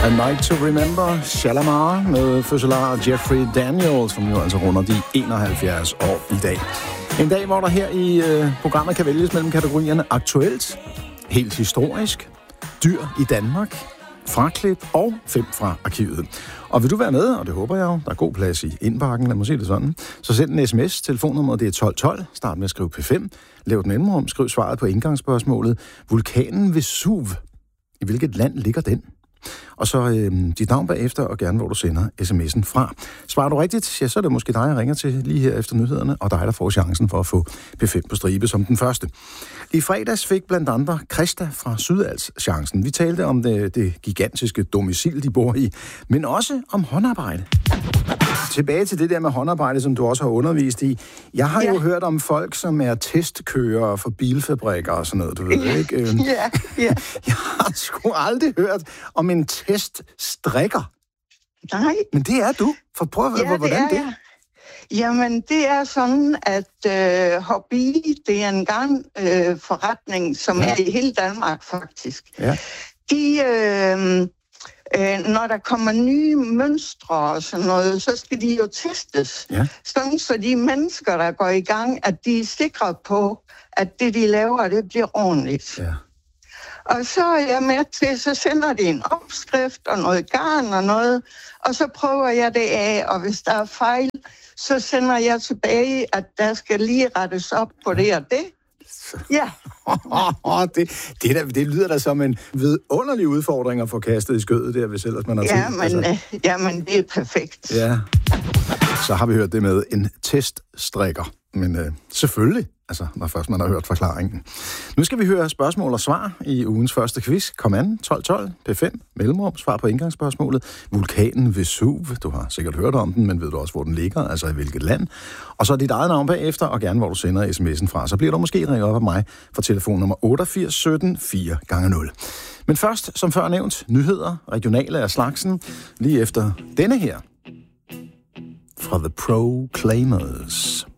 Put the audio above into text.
A Night to Remember, Shalamar med fødselar Jeffrey Daniels, som jo altså runder de 71 år i dag. En dag, hvor der her i programmet kan vælges mellem kategorierne aktuelt, helt historisk, dyr i Danmark, fraklip og 5 fra arkivet. Og vil du være med, og det håber jeg jo, der er god plads i indbakken, lad mig sige det sådan, så send en sms, telefonnummeret det er 1212, start med at skrive P5, lav et mellemrum, skriv svaret på indgangsspørgsmålet, vulkanen Vesuv, i hvilket land ligger den? Og så dit navn bagefter, og gerne hvor du sender sms'en fra. Svarer du rigtigt, ja, så er det måske dig, jeg ringer til lige her efter nyhederne, og dig, der får chancen for at få P5 på stribe som den første. I fredags fik blandt andre Christa fra Sydals chancen. Vi talte om det gigantiske domicil, de bor i, men også om håndarbejde. Tilbage til det der med håndarbejde, som du også har undervist i. Jeg har jo hørt om folk, som er testkører for bilfabrikker og sådan noget, du ved, ikke? Ja. Jeg har sgu aldrig hørt om en teststrikker. Nej. Men det er du. For prøv at høre, hvordan det er. Jamen, det er sådan, at hobby, det er en gang forretning, som er i hele Danmark, faktisk. Ja. Når der kommer nye mønstre og sådan noget, så skal de jo testes. Ja. Sådan, så de mennesker, der går i gang, at de er sikre på, at det, de laver, det bliver ordentligt. Ja. Og så er jeg med til, så sender de en opskrift og noget garn og noget, og så prøver jeg det af, og hvis der er fejl, så sender jeg tilbage, at der skal lige rettes op på det og det. Ja. Det lyder da som en vidunderlig udfordring at få kastet i skødet der, hvis ellers man har tid. Jamen, det er perfekt. Ja. Så har vi hørt det med en teststrikker. Men selvfølgelig, altså, når først man har hørt forklaringen. Nu skal vi høre spørgsmål og svar i ugens første quiz. Kom an, 1212, P5, mellemrum, svar på indgangsspørgsmålet. Vulkanen Vesuv, du har sikkert hørt om den, men ved du også, hvor den ligger, altså i hvilket land? Og så dit eget navn bagefter, og gerne hvor du sender sms'en fra. Så bliver du måske ringet op af mig fra telefonnummer 88 17 4x0. Men først, som før nævnt, nyheder, regionale af slagsen, lige efter denne her. Fra The Proclaimers.